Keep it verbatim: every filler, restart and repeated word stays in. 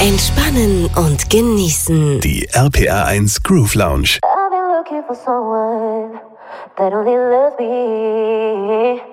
Entspannen und genießen. Die R P R eins Groove Lounge. I've been looking for someone that only loves me.